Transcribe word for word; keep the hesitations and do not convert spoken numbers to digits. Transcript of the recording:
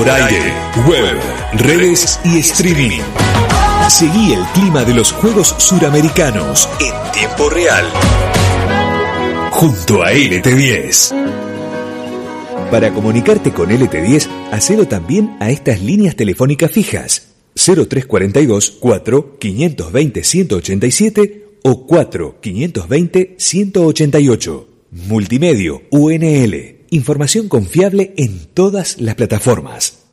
por aire, web, redes y streaming. Seguí el clima de los Juegos Suramericanos en tiempo real junto a L T diez. Para comunicarte con L T diez, hacelo también a estas líneas telefónicas fijas: cero tres cuarenta y dos, cuatro, quinientos veinte, ciento ochenta y siete o cuatro, quinientos veinte, ciento ochenta y ocho. Multimedio U N L. Información confiable en todas las plataformas.